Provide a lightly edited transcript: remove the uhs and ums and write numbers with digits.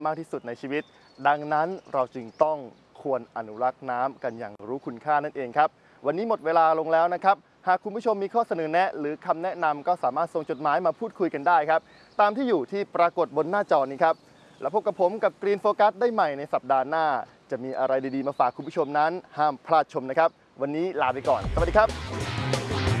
มากที่สุดในชีวิตดังนั้นเราจึงต้องควรอนุรักษ์น้ำกันอย่างรู้คุณค่านั่นเองครับวันนี้หมดเวลาลงแล้วนะครับหากคุณผู้ชมมีข้อเสนอแนะหรือคำแนะนำก็สามารถส่งจดหมายมาพูดคุยกันได้ครับตามที่อยู่ที่ปรากฏบนหน้าจอนี้ครับแล้วพบกับผมกับ Green Focus ได้ใหม่ในสัปดาห์หน้าจะมีอะไรดีๆมาฝากคุณผู้ชมนั้นห้ามพลาดชมนะครับวันนี้ลาไปก่อนสวัสดีครับ